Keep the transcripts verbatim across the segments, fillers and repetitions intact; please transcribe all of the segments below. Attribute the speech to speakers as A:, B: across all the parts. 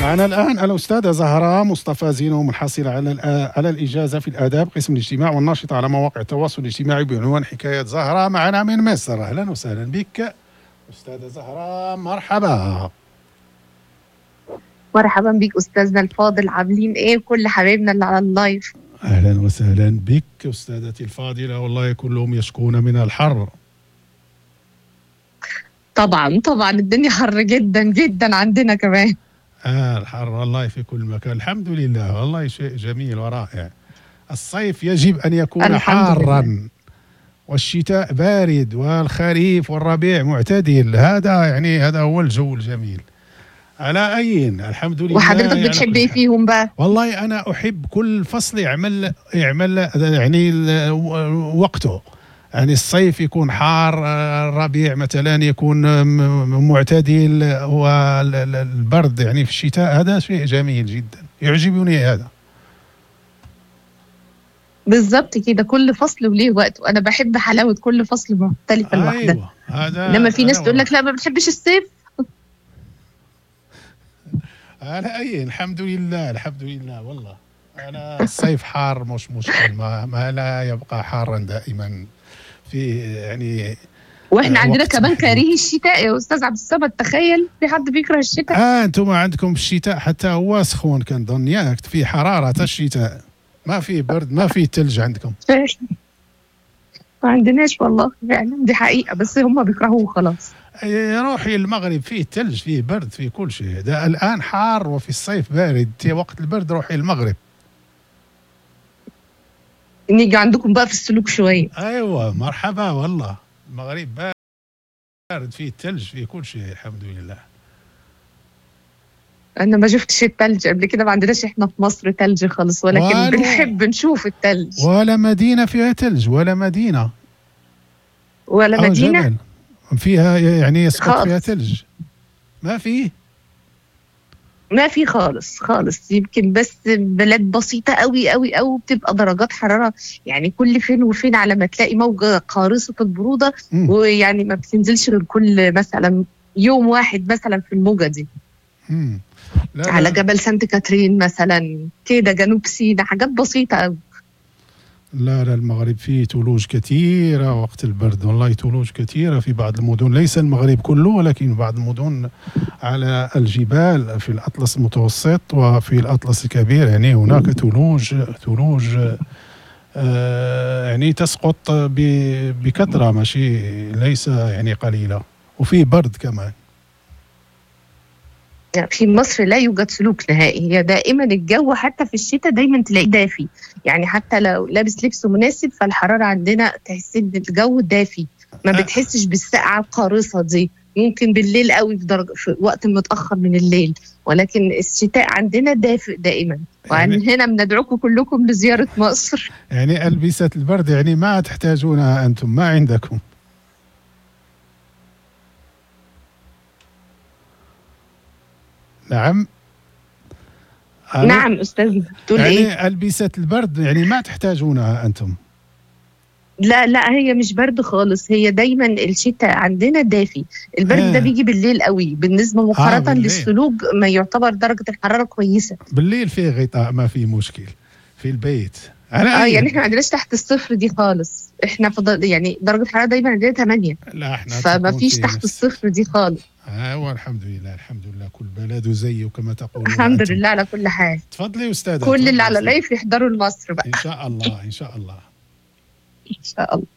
A: معنا الآن الأستاذة زهراء مصطفى زينو، منحصلة على على الإجازة في الآداب قسم الاجتماع، والناشطة على مواقع التواصل الاجتماعي بعنوان حكايات زهراء. معنا من مصر. أهلا وسهلا بك أستاذة زهراء، مرحبا.
B: مرحبا بك أستاذنا الفاضل، عاملين إيه كل حبايبنا اللي على اللايف؟
A: أهلا وسهلا بك أستاذتي الفاضلة، والله كلهم يشكون من الحر.
B: طبعا طبعا الدنيا حر جدا جدا عندنا كمان.
A: آه الحر والله في كل مكان. الحمد لله، والله شيء جميل ورائع. الصيف يجب أن يكون حارا، والشتاء بارد، والخريف والربيع معتدل. هذا يعني هذا هو الجو الجميل. على أيين الحمد لله.
B: وحضرتك بتحب ايه فيهم بقى؟
A: والله أنا أحب كل فصل يعمل يعمل يعني وقته. يعني الصيف يكون حار، الربيع مثلا يكون معتدل، والبرد يعني في الشتاء. هذا شيء جميل جدا، يعجبني هذا.
B: بالضبط كده، كل فصل وليه وقت، وانا بحب حلاوه كل فصل مختلفه لوحدها.
A: ايوه هذا.
B: انما في ناس تقول لك لا ما بتحبش الصيف.
A: على اي الحمد لله الحمد لله. والله انا الصيف حار مش مشكل، ما, ما لا يبقى حارا دائما في يعني.
B: واحنا عندنا كمان كارهي الشتاء يا استاذ عبد الصمد، تخيل في حد بيكره الشتاء؟
A: اه انتم عندكم الشتاء حتى هو سخون كنظن، ياك في حراره الشتاء، ما في برد ما في ثلج عندكم.
B: ما عندناش والله فعلا، دي حقيقه، بس هم بيكرهوه خلاص.
A: روحي المغرب فيه ثلج فيه برد فيه كل شيء. ده الان حار وفي الصيف بارد، وقت البرد روحي المغرب.
B: نيجي عندكم بقى في السلوك شويه.
A: ايوه مرحبا، والله المغرب بارد فيه ثلج فيه كل شيء الحمد لله.
B: انا ما شفتش الثلج قبل كده، ما عندناش احنا في مصر ثلج خالص، ولكن ولا بنحب نشوف الثلج.
A: ولا مدينه فيها ثلج، ولا مدينه
B: ولا مدينه
A: جبل فيها يعني يسقط فيها ثلج، ما فيه
B: ما في خالص خالص. يمكن بس بلاد بسيطة قوي قوي قوي بتبقى درجات حرارة يعني كل فين وفين على ما تلاقي موجة قارصة البرودة، م. ويعني ما بتنزلش غير كل مثلا يوم واحد مثلا في الموجة دي.
A: م. لا
B: على
A: لا.
B: جبل سانت كاترين مثلا كده، جنوب سيناء، حاجات بسيطة قوي.
A: لا لا المغرب فيه ثلوج كثيرة وقت البرد، والله ثلوج كثيرة في بعض المدن، ليس المغرب كله ولكن بعض المدن على الجبال في الأطلس المتوسط وفي الأطلس الكبير، يعني هناك ثلوج ثلوج آه يعني تسقط بكثرة، ماشي ليس يعني قليلة، وفي برد كمان.
B: في مصر لا يوجد سلوك نهائي، هي دائما الجو حتى في الشتاء دايما تلاقيه دافي، يعني حتى لو لابس لبس مناسب فالحرارة عندنا تحس ان الجو دافي، ما بتحسش بالسقعة القارصة دي. ممكن بالليل قوي في, درجة في وقت متأخر من الليل، ولكن الشتاء عندنا دافئ دائما. وعن يعني هنا بندعوكم كلكم لزيارة مصر.
A: يعني ألبسة البرد يعني ما تحتاجونها أنتم، ما عندكم. نعم
B: نعم أستاذ، تقول
A: يعني
B: إيه؟
A: ألبسة البرد يعني ما تحتاجونها أنتم؟
B: لا لا هي مش برد خالص، هي دايما الشتاء عندنا دافي. البرد آه. ده بيجي بالليل قوي، بالنسبة مقارنة آه للسلوج ما يعتبر درجة الحرارة كويسة.
A: بالليل فيه غطاء ما في مشكل في البيت.
B: اه يعني احنا ما عندناش تحت الصفر دي خالص، احنا فضل يعني درجة الحرارة دايما عندنا ثمانية.
A: لا احنا
B: فما فيش تحت الصفر دي خالص.
A: اه والحمد لله الحمد لله، كل بلد زيه كما تقولون.
B: الحمد لله على كل حال.
A: تفضلي استاذة.
B: كل اللي على لايف يحضروا لمصر بقى
A: ان شاء الله ان شاء الله
B: ان شاء الله.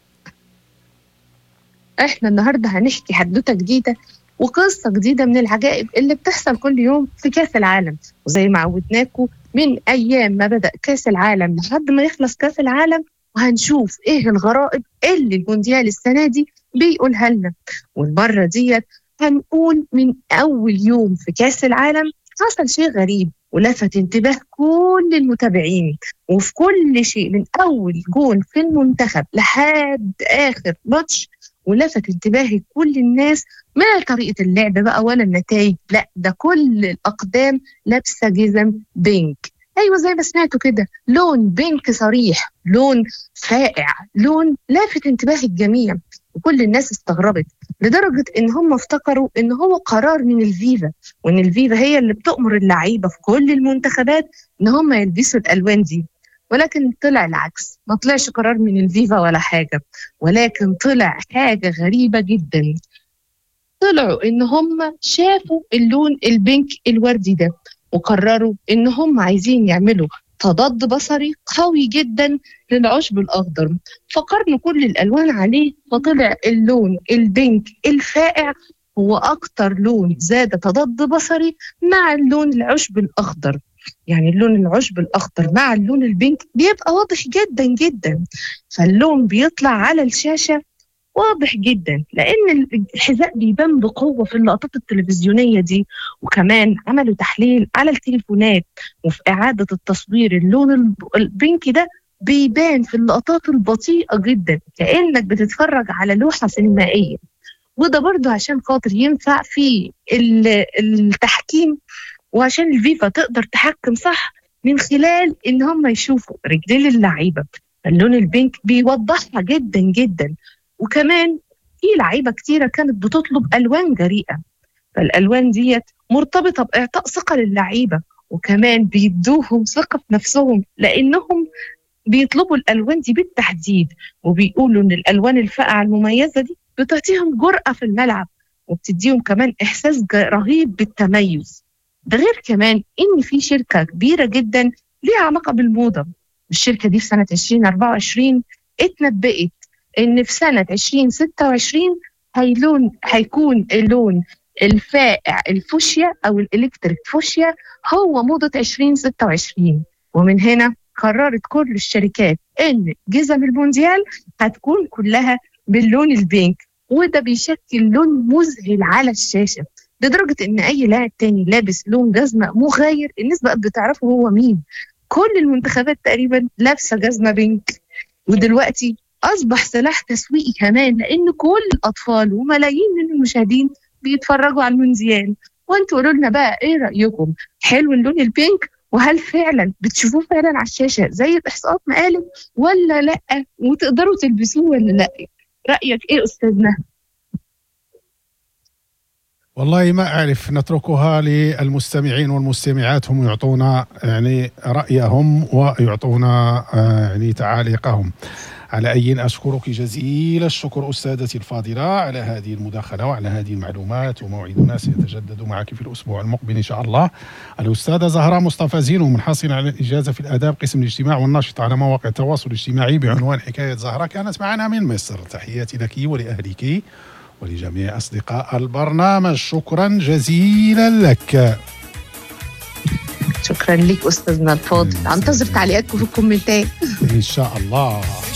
B: احنا النهارده هنحكي حدوته جديده وقصه جديده من العجائب اللي بتحصل كل يوم في كاس العالم، وزي ما عودناكم من ايام ما بدأ كاس العالم لحد ما يخلص كاس العالم، وهنشوف ايه الغرائب اللي المونديال السنه دي بيقولها لنا. والمره ديت هنقول من اول يوم في كاس العالم حصل شيء غريب ولفت انتباه كل المتابعين، وفي كل شيء من أول جون في المنتخب لحد آخر ماتش، ولفت انتباه كل الناس ما طريقة اللعب بقى ولا النتائج، لا ده كل الأقدام لابسة جزم بينك. أيوة زي ما سمعتوا كده، لون بينك صريح، لون فائع، لون لافت انتباه الجميع. وكل الناس استغربت لدرجة إن هم افتكروا إن هو قرار من الفيفا، وإن الفيفا هي اللي بتأمر اللعيبة في كل المنتخبات إن هم يلبسوا الألوان دي. ولكن طلع العكس، ما طلعش قرار من الفيفا ولا حاجة، ولكن طلع حاجة غريبة جدا. طلعوا إن هم شافوا اللون البينك الوردي ده وقرروا إن هم عايزين يعملوا تضاد بصري قوي جدا للعشب الأخضر، فقارنوا كل الألوان عليه فطلع اللون البينك الفاقع هو أكتر لون زاد تضاد بصري مع اللون العشب الأخضر. يعني اللون العشب الأخضر مع اللون البينك بيبقى واضح جدا جدا، فاللون بيطلع على الشاشة واضح جدا، لأن الحذاء بيبان بقوة في اللقطات التلفزيونية دي. وكمان عملوا تحليل على التليفونات وفي إعادة التصوير، اللون البينك ده بيبان في اللقطات البطيئة جدا كأنك بتتفرج على لوحة سينمائية. وده برضو عشان خاطر ينفع في التحكيم، وعشان الفيفا تقدر تحكم صح من خلال إن هم يشوفوا رجلين اللعيبة. اللون البينك بيوضحها جدا جدا. وكمان في لعيبة كتيرة كانت بتطلب ألوان جريئة، فالألوان ديت مرتبطة بإعطاء ثقة للعيبة، وكمان بيدوهم ثقة في نفسهم لأنهم بيطلبوا الألوان دي بالتحديد، وبيقولوا إن الألوان الفاقعة المميزة دي بتعطيهم جرأة في الملعب وبتديهم كمان إحساس رهيب بالتميز. ده غير كمان إن في شركة كبيرة جدا ليها علاقة بالموضة، الشركة دي في سنة عشرين أربعة وعشرين اتنبأت إن في سنة عشرين ستة وعشرين هيلون هيكون اللون الفائع الفوشيا أو الإلكتريك فوشيا هو موضة عشرين ستة وعشرين. ومن هنا قررت كل الشركات إن جزم المونديال هتكون كلها باللون البينك، وده بيشكل لون مذهل على الشاشة لدرجة إن أي لاعب تاني لابس لون جزمة مغاير الناس بقت بتعرفه هو مين. كل المنتخبات تقريبا لابسة جزمة بينك، ودلوقتي أصبح سلاح تسويقي كمان، لأن كل الأطفال وملايين من المشاهدين بيتفرجوا على المونديال. وانتوا قولوا لنا بقى إيه رأيكم؟ حلو اللون البينك؟ وهل فعلا بتشوفوه فعلا على الشاشة زي الإحصاءات ما قالت ولا لأ؟ وتقدروا تلبسوه ولا لأ؟ رأيك إيه أستاذنا؟
A: والله ما أعرف، نتركها للمستمعين والمستمعات هم يعطونا يعني رأيهم ويعطونا يعني تعاليقهم. على أي أشكرك جزيل الشكر أستاذتي الفاضلة على هذه المداخلة وعلى هذه المعلومات، وموعدنا سيتجدد معك في الأسبوع المقبل إن شاء الله. الأستاذة زهراء مصطفى زينو منحصل على الإجازة في الآداب قسم الاجتماع والناشط على مواقع التواصل الاجتماعي بعنوان حكاية زهراء، كانت معنا من مصر. تحياتي لك ولأهلك ولجميع أصدقاء البرنامج، شكرا جزيلا لك.
B: شكرا لك أستاذنا الفاضل، أنتظر تعليقاتكم في الكومنتات
A: إن شاء الله.